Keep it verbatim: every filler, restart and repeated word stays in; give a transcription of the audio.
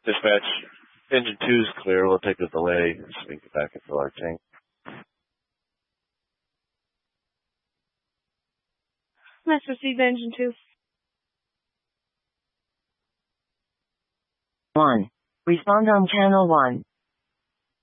Dispatch, engine two is clear. We'll take a delay so we can get back and fill our tank. Let's receive engine two. one. Respond on channel one.